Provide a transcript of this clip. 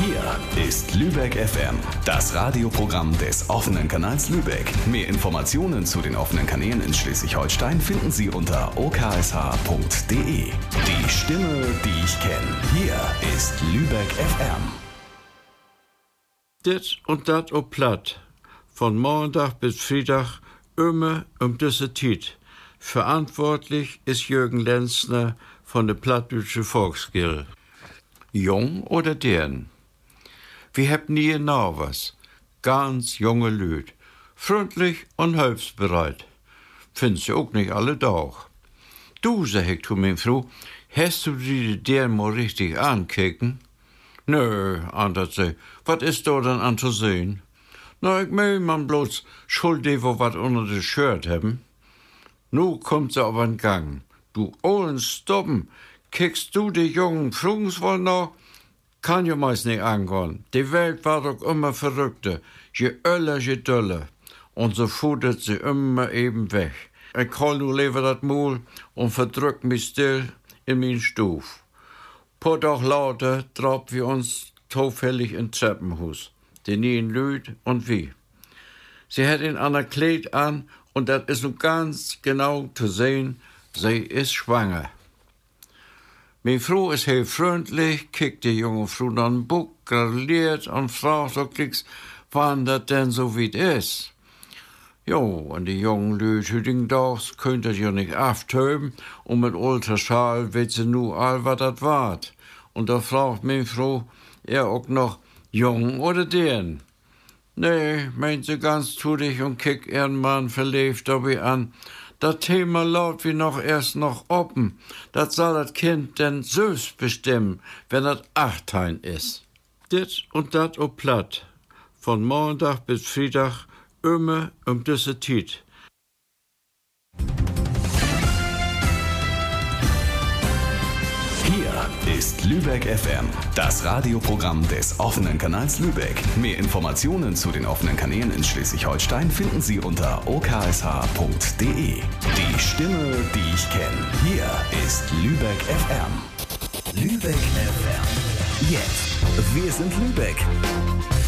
Hier ist Lübeck FM, das Radioprogramm des offenen Kanals Lübeck. Mehr Informationen zu den offenen Kanälen in Schleswig-Holstein finden Sie unter oksh.de. Die Stimme, die ich kenne. Hier ist Lübeck FM. Dit und dat op Platt. Von Montag bis Freitag immer diese Tiet. Verantwortlich ist Jürgen Lenzner von der Plattdeutsche Volksgilde. Jung oder deren? Wir haben nie genau was. Ganz junge Lüd. Freundlich und hilfsbereit. Findest du auch nicht alle Tag. Du, sag ich zu mir Frau, hast du die deren mal richtig ankicken? Nö, antwortet sie, was ist da denn an zu sehen? Na, ich mein man bloß schuld wo wat unter das Shirt haben. Nu kommt sie auf den Gang. Du ollen Stoppen, kickst du die jungen Frugens wohl noch? Kann ja meist nicht angehen. Die Welt war doch immer verrückter. Je öller, je döller. Und so futtert sie immer eben weg. Ich hol nu lieber dat Maul und verdrück mich still in min Stuf. Paar Tag lauter traub wir uns zufällig in Treppenhaus. Die nien Lüd und wie. Sie hat ein ander Kleid an und das ist nun ganz genau zu sehen, sie ist schwanger. Meine Frau ist heel freundlich, kickt die junge Frau an den Buch, gratuliert und fragt so klicks, wann das denn so weit ist. Jo, und die jungen Leute hütigen das könnt ihr ja nicht auftöben und mit Ultraschall weet sie nu all, was das wart. Und da fragt meine Frau, auch noch, jung oder den? Nee, meint sie ganz tutig und kickt ihren Mann verlebt dabei an. Das Thema laut wie noch erst noch offen. Das soll das Kind denn selbst bestimmen, wenn das 18 ist. Dit und dat op Platt. Von Montag bis Freitag immer diese Tiet. Hier ist Lübeck FM, das Radioprogramm des offenen Kanals Lübeck. Mehr Informationen zu den offenen Kanälen in Schleswig-Holstein finden Sie unter oksh.de. Die Stimme, die ich kenne. Hier ist Lübeck FM. Lübeck FM. Jetzt. Wir sind Lübeck.